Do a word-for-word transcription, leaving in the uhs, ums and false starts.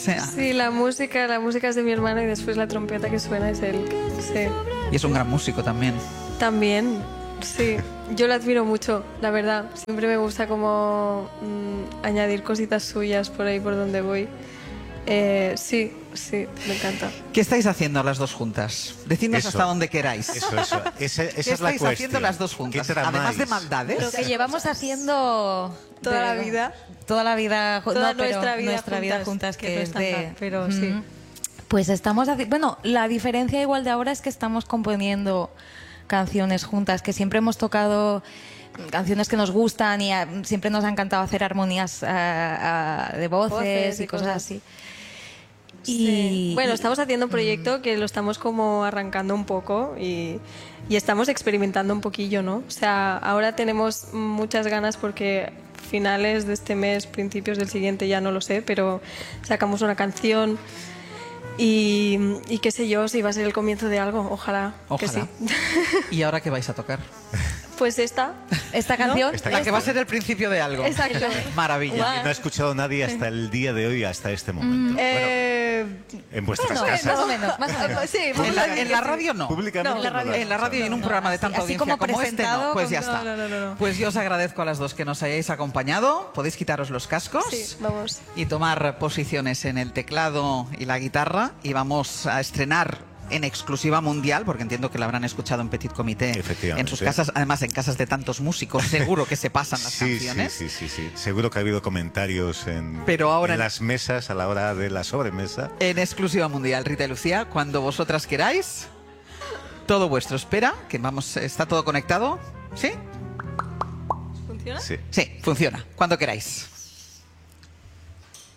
sea. Sí, la música, la música es de mi hermano y después la trompeta que suena es él. Sí. Y es un gran músico también. También, sí. Yo lo admiro mucho, la verdad. Siempre me gusta como mmm, añadir cositas suyas por ahí por donde voy. Eh, sí, sí, me encanta. ¿Qué estáis haciendo las dos juntas? Decidnos Eso. hasta dónde queráis. Eso, eso. Esa, esa ¿Qué es la estáis cuestión. haciendo las dos juntas? ¿Qué tramáis? Además de maldades. Lo que llevamos haciendo Toda de- la vida. Toda la vida, ju- Toda no, pero nuestra vida nuestra vida juntas, juntas, que, que no es es tanta, de... pero sí. Mm. Pues estamos haciendo... Bueno, la diferencia igual de ahora es que estamos componiendo canciones juntas, que siempre hemos tocado canciones que nos gustan y ah, siempre nos ha encantado hacer armonías ah, ah, de voces, Voces y y cosas cosas. así. Sí. Y, Bueno, estamos haciendo un Mm. proyecto que lo estamos como arrancando un poco y, y estamos experimentando un poquillo, ¿no? O sea, ahora tenemos muchas ganas porque finales de este mes, principios del siguiente, ya no lo sé, pero sacamos una canción y, y qué sé yo, si va a ser el comienzo de algo, ojalá, que Ojalá. sí. ¿Y ahora qué vais a tocar? Pues esta. esta canción... Esta La que va a ser el principio de algo. Exacto. Maravilla. Que no ha escuchado nadie hasta el día de hoy, hasta este momento. Eh, Bueno, en vuestras Bueno, casas. más o menos, más o menos. sí, En la, en la radio no. Públicamente. No, en la radio. lo has En la radio y en un No, programa de así- tanta así audiencia como como, este, presentado, no. Pues ya no, está. no, no, no, no. Pues yo os agradezco a las dos que nos hayáis acompañado. Podéis quitaros los cascos sí, vamos. y tomar posiciones en el teclado y la guitarra. Y vamos a estrenar en exclusiva mundial, porque entiendo que la habrán escuchado en Petit Comité Efectivamente. en sus casas, además en casas de tantos músicos, seguro que se pasan las Sí, sí, canciones. sí, sí, sí. Seguro que ha habido comentarios en, Pero ahora- en las mesas a la hora de la sobremesa. En exclusiva mundial, Rita y Lucía, cuando vosotras queráis, todo vuestro. Espera, que vamos, está todo conectado. ¿Sí? ¿Funciona? Sí. Sí, funciona. Cuando queráis.